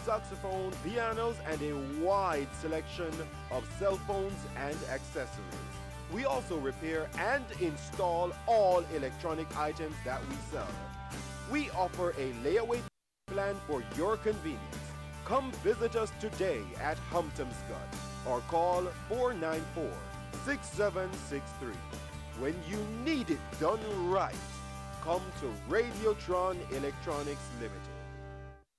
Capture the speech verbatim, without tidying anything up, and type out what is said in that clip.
saxophone, pianos, and a wide selection of cell phones and accessories. We also repair and install all electronic items that we sell. We offer a layaway plan for your convenience. Come visit us today at Humptomscott or call four nine four, six seven six three. When you need it done right, come to Radiotron Electronics Limited.